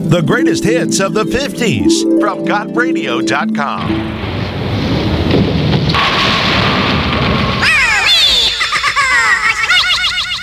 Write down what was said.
The greatest hits of the 50s from GotRadio.com.